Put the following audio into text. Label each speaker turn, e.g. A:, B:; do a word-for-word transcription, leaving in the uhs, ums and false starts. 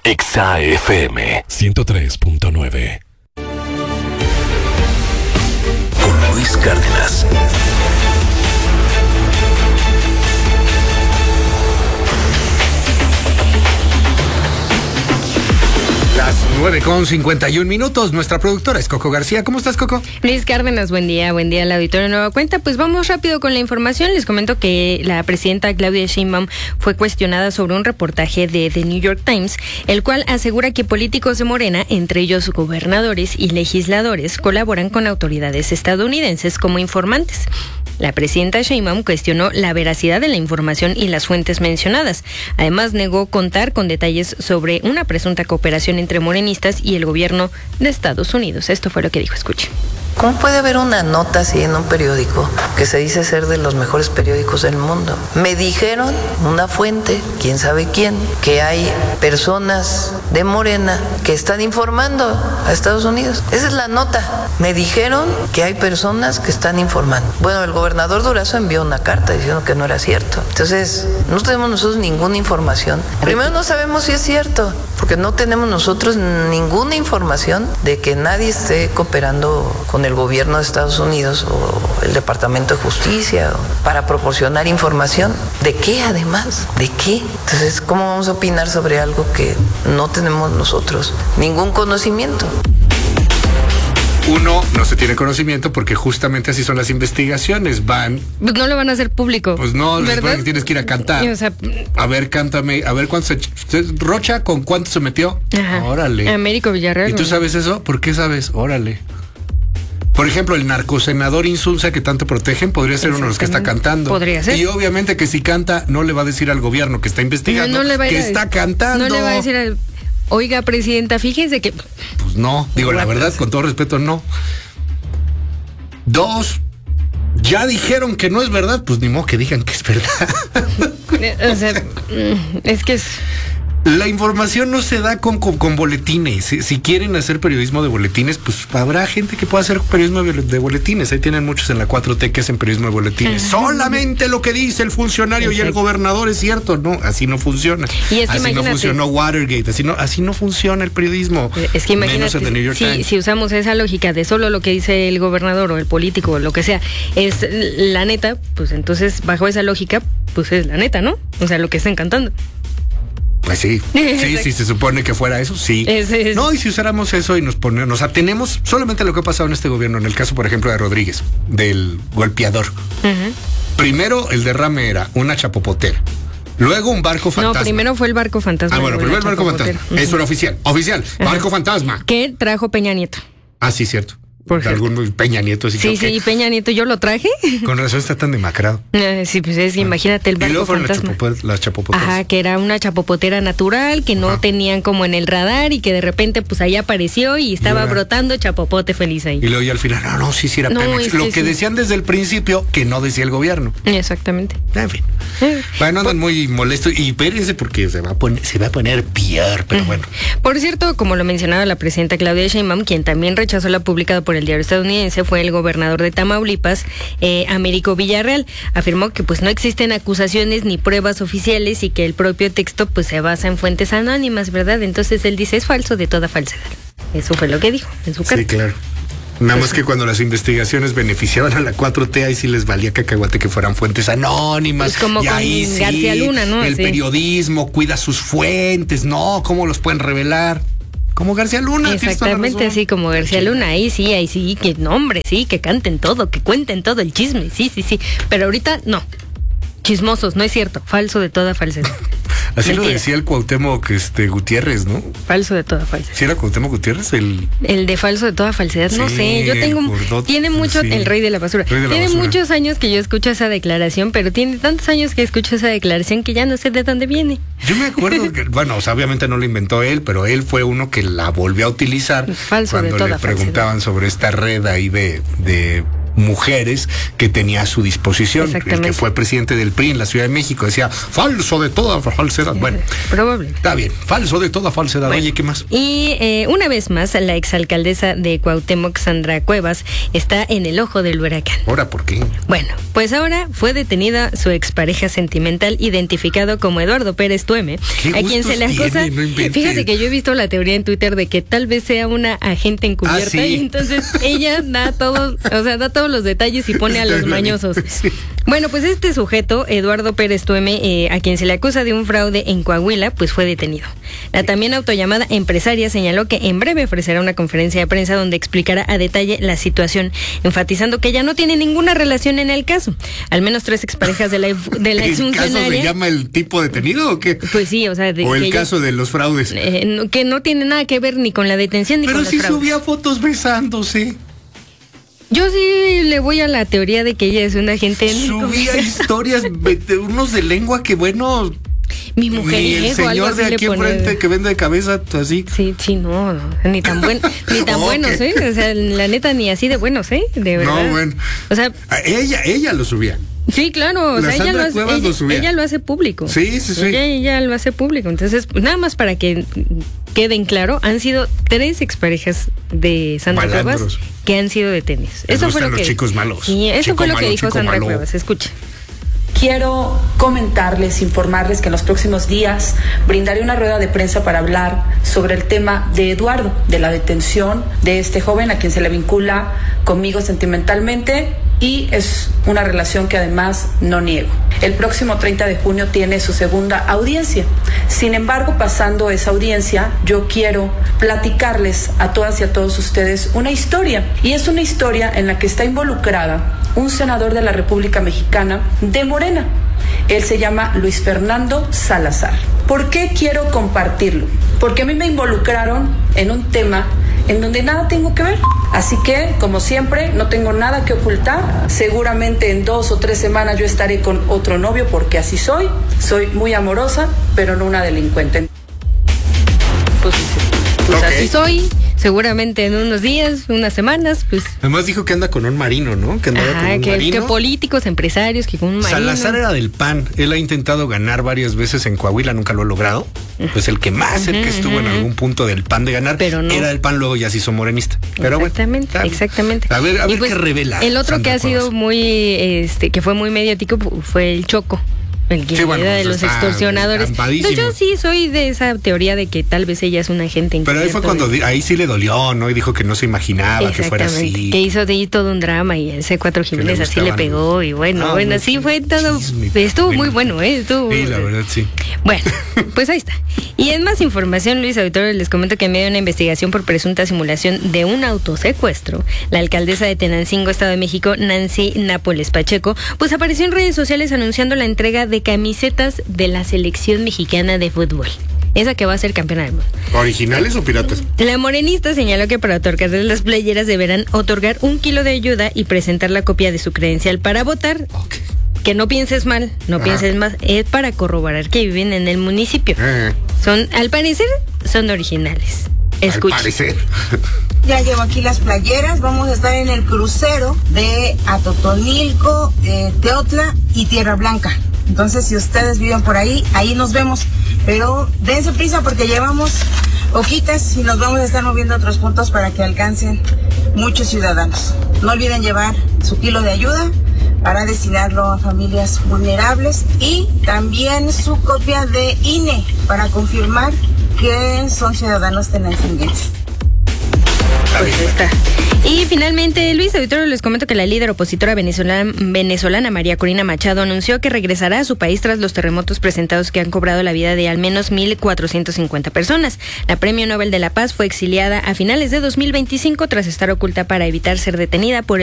A: Exa F M ciento tres punto nueve. Con Luis Cárdenas.
B: Las nueve con cincuenta y un minutos. Nuestra productora es Coco García. ¿Cómo estás, Coco?
C: Luis Cárdenas, buen día, buen día al auditorio Nueva Cuenta. Pues vamos rápido con la información. Les comento que la presidenta Claudia Sheinbaum fue cuestionada sobre un reportaje de The New York Times, el cual asegura que políticos de Morena, entre ellos gobernadores y legisladores, colaboran con autoridades estadounidenses como informantes. La presidenta Sheinbaum cuestionó la veracidad de la información y las fuentes mencionadas. Además, negó contar con detalles sobre una presunta cooperación entre morenistas y el gobierno de Estados Unidos. Esto fue lo que dijo, escuche.
D: ¿Cómo puede haber una nota así en un periódico que se dice ser de los mejores periódicos del mundo? Me dijeron, una fuente, quién sabe quién, que hay personas de Morena que están informando a Estados Unidos. Esa es la nota. Me dijeron que hay personas que están informando. Bueno, el gobernador Durazo envió una carta diciendo que no era cierto. Entonces, no tenemos nosotros ninguna información. Primero, no sabemos si es cierto, porque no tenemos nosotros ninguna información de que nadie esté cooperando con el gobierno de Estados Unidos o el Departamento de Justicia para proporcionar información. ¿De qué además? ¿De qué? Entonces, ¿cómo vamos a opinar sobre algo que no tenemos nosotros ningún conocimiento?
B: Uno, no se tiene conocimiento porque justamente así son las investigaciones. Van...
C: Pues no lo van a hacer público.
B: Pues no, después tienes que ir a cantar.
C: O sea,
B: a ver, cántame, a ver cuánto se... Rocha, ¿con cuánto se metió?
C: Ajá.
B: Órale.
C: Américo Villarreal.
B: ¿Y tú sabes eso? ¿Por qué sabes? Órale. Por ejemplo, el narcosenador Insulza que tanto protegen podría ser uno de los que está cantando.
C: Podría ser.
B: Y obviamente que si canta, no le va a decir al gobierno que está investigando
C: no, no le va a
B: que
C: a
B: está cantando.
C: No le va a decir al... Oiga, presidenta, fíjense que...
B: Pues no, digo, la verdad, con todo respeto, no. Dos, ya dijeron que no es verdad, pues ni modo que digan que es verdad.
C: O sea, es que es...
B: La información no se da con, con, con boletines. Si, si quieren hacer periodismo de boletines, pues habrá gente que pueda hacer periodismo de boletines. Ahí tienen muchos en la cuatro T que hacen periodismo de boletines. Solamente lo que dice el funcionario Exacto. y el gobernador es cierto. No, así no funciona.
C: Y es que
B: así
C: imagínate,
B: no funcionó Watergate. Así no, así no funciona el periodismo.
C: Es que imagínate,
B: The New York
C: si,
B: Times.
C: si usamos esa lógica de solo lo que dice el gobernador o el político o lo que sea, es la neta, pues entonces bajo esa lógica, pues es la neta, ¿no? O sea, lo que están cantando.
B: Pues sí, sí, sí, se supone que fuera eso, sí.
C: Es, es.
B: No, y si usáramos eso y nos ponemos, nos atenemos solamente a lo que ha pasado en este gobierno, en el caso, por ejemplo, de Rodríguez, del golpeador. Uh-huh. Primero, el derrame era una chapopotera. Luego un barco fantasma.
C: No, primero fue el barco fantasma.
B: Ah, bueno, primero el barco fantasma. Uh-huh. Eso era oficial, oficial, Ajá. barco fantasma.
C: ¿Qué trajo Peña Nieto?
B: Ah, sí, cierto. Por de algún Peña Nieto. Sí,
C: sí, sí, Peña Nieto, yo lo traje.
B: Con razón está tan demacrado.
C: Eh, sí, pues es que imagínate el barco
B: y luego fueron
C: fantasma.
B: Las, chapopo, las chapopoteras.
C: Ajá, que era una chapopotera natural, que no Ajá. tenían como en el radar y que de repente pues ahí apareció y estaba y brotando chapopote feliz ahí.
B: Y luego ya al final, no, no, sí, sí era no, Pemex. Es Lo que, que sí. decían desde el principio, que no decía el gobierno.
C: Exactamente.
B: En fin. Eh. Bueno, andan Por... muy molestos y espérense porque se va a poner, se va a poner peor, pero uh-huh. bueno.
C: Por cierto, como lo mencionaba la presidenta Claudia Sheinbaum, quien también rechazó la publicada por el diario estadounidense, fue el gobernador de Tamaulipas, eh, Américo Villarreal. Afirmó que pues no existen acusaciones ni pruebas oficiales y que el propio texto pues se basa en fuentes anónimas, ¿verdad? Entonces él dice es falso de toda falsedad. Eso fue lo que dijo en su carta.
B: Sí, claro. Nada más que cuando las investigaciones beneficiaban a la cuatro T, ahí sí les valía cacahuate que fueran fuentes anónimas.
C: Pues como
B: y
C: con
B: ahí sí,
C: García Luna, ¿no?
B: El
C: sí.
B: periodismo cuida sus fuentes, no, ¿cómo los pueden revelar? Como García Luna.
C: Exactamente, así como García Luna, ahí sí, ahí sí, que nombre, sí, que canten todo, que cuenten todo el chisme, sí, sí, sí. Pero ahorita no. Chismosos, no es cierto, falso de toda falsedad.
B: Así Mentira. Lo decía el Cuauhtémoc este, Gutiérrez, ¿no?
C: Falso de toda falsedad.
B: ¿Sí era Cuauhtémoc Gutiérrez? El,
C: el de falso de toda falsedad, sí, no sé. Yo tengo. Gordote, tiene mucho. Sí. El rey de la basura. De la tiene basura. Muchos años que yo escucho esa declaración, pero tiene tantos años que escucho esa declaración que ya no sé de dónde viene.
B: Yo me acuerdo que, bueno, o sea, obviamente no lo inventó él, pero él fue uno que la volvió a utilizar
C: falso
B: cuando
C: de toda
B: le preguntaban
C: falsedad.
B: sobre esta red ahí de. de mujeres que tenía a su disposición. El que fue presidente del P R I en la Ciudad de México decía, falso de toda falsedad. Bueno,
C: probable.
B: Está bien, falso de toda falsedad. Bueno, oye, ¿qué más?
C: Y eh, una vez más, la exalcaldesa de Cuauhtémoc, Sandra Cuevas, está en el ojo del huracán.
B: ¿Ahora por qué?
C: Bueno, pues ahora fue detenida su expareja sentimental, identificado como Eduardo Pérez Tueme, a quien se le acusa.
B: Tiene, no
C: fíjate que yo he visto la teoría en Twitter de que tal vez sea una agente encubierta, ah, ¿sí? Y entonces ella da todos, o sea, da todos los detalles y pone a los mañosos. Sí. Bueno, pues este sujeto, Eduardo Pérez Tueme, eh, a quien se le acusa de un fraude en Coahuila, pues fue detenido. La también autollamada empresaria señaló que en breve ofrecerá una conferencia de prensa donde explicará a detalle la situación, enfatizando que ella no tiene ninguna relación en el caso. Al menos tres exparejas de la, de la exfuncionaria.
B: ¿El caso se llama el tipo detenido o qué?
C: Pues sí, o sea... De,
B: o el
C: que
B: caso
C: ella,
B: de los fraudes.
C: Eh, no, que no tiene nada que ver ni con la detención ni
B: Pero
C: con los
B: sí
C: fraudes.
B: Subía fotos besándose.
C: Yo sí le voy a la teoría de que ella es una agente.
B: Subía historias, unos de lengua que bueno...
C: Mi mujer
B: ni el señor de aquí enfrente que vende de cabeza, así.
C: Sí, sí, no, no ni tan buen, ni tan okay. buenos, ¿eh? O sea, la neta, ni así de buenos, ¿eh? De verdad.
B: No, bueno.
C: O sea...
B: Ella, ella lo subía.
C: Sí, claro, o sea, ella lo, hace, ella, lo ella lo hace público.
B: Sí, sí, sí.
C: Ella, ella lo hace público. Entonces, pues, nada más para que queden claro, han sido tres exparejas de Sandra Cuevas que han sido detenidas.
B: Eso fue lo que los chicos malos.
C: Sí, eso
B: chico
C: fue lo
B: malo,
C: que dijo Sandra
B: malo.
C: Cuevas. Escucha.
E: Quiero comentarles, informarles que en los próximos días brindaré una rueda de prensa para hablar sobre el tema de Eduardo, de la detención de este joven a quien se le vincula conmigo sentimentalmente y es una relación que además no niego. El próximo treinta de junio tiene su segunda audiencia. Sin embargo, pasando esa audiencia, yo quiero platicarles a todas y a todos ustedes una historia. Y es una historia en la que está involucrada un senador de la República Mexicana de Morena. Él se llama Luis Fernando Salazar. ¿Por qué quiero compartirlo? Porque a mí me involucraron en un tema en donde nada tengo que ver. Así que, como siempre, no tengo nada que ocultar. Seguramente en dos o tres semanas yo estaré con otro novio porque así soy. Soy muy amorosa, pero no una delincuente.
C: Pues, pues
B: okay.
C: así soy. Seguramente en unos días, unas semanas, pues...
B: Además dijo que anda con un marino, ¿no? Que andaba
C: Ajá,
B: con un
C: que,
B: marino.
C: que políticos, empresarios, que con un marino.
B: Salazar era del P A N. Él ha intentado ganar varias veces en Coahuila, nunca lo ha logrado. Pues el que más cerca estuvo uh-huh. en algún punto del P A N de ganar
C: pero no.
B: era del P A N, luego ya se hizo morenista. Pero
C: exactamente,
B: bueno,
C: exactamente.
B: A ver, a ver
C: pues,
B: qué revela.
C: El otro
B: Sandra
C: que ha
B: Cuevas.
C: sido muy, este, que fue muy mediático fue el Choco. El que
B: sí, bueno,
C: de
B: pues
C: los extorsionadores. Entonces, yo sí soy de esa teoría de que tal vez ella es una agente
B: Pero ahí fue cuando
C: de...
B: ahí sí le dolió, ¿no? Y dijo que no se imaginaba que fuera así.
C: Que hizo de ahí todo un drama y ese Cuatro Jiménez así le pegó y bueno, ah, bueno, sí fue todo. Chisme, estuvo bueno. muy bueno, ¿eh? Estuvo
B: sí, la verdad, sí.
C: Bueno, pues ahí está. Y en más información, Luis Auditorio, les comento que en medio de una investigación por presunta simulación de un autosecuestro, la alcaldesa de Tenancingo, Estado de México, Nancy Nápoles Pacheco, pues apareció en redes sociales anunciando la entrega de camisetas de la selección mexicana de fútbol. Esa que va a ser campeona del mundo.
B: ¿Originales o piratas?
C: La morenista señaló que para otorgarles las playeras deberán otorgar un kilo de ayuda y presentar la copia de su credencial para votar.
B: Okay.
C: Que no pienses mal, no Ajá. pienses más, es para corroborar que viven en el municipio. Ajá. Son, al parecer, son originales. Escucha.
B: Al parecer.
F: Ya llevo aquí las playeras, vamos a estar en el crucero de Atotonilco, de Teotla y Tierra Blanca. Entonces, si ustedes viven por ahí, ahí nos vemos. Pero dense prisa porque llevamos hojitas y nos vamos a estar moviendo a otros puntos para que alcancen muchos ciudadanos. No olviden llevar su kilo de ayuda para destinarlo a familias vulnerables y también su copia de I N E para confirmar que son ciudadanos tenancinguenses.
C: Pues está. Y finalmente, Luis Auditorio, les comento que la líder opositora venezolana, venezolana María Corina Machado anunció que regresará a su país tras los terremotos presentados que han cobrado la vida de al menos mil cuatrocientas cincuenta personas. La Premio Nobel de la Paz fue exiliada a finales de dos mil veinticinco tras estar oculta para evitar ser detenida por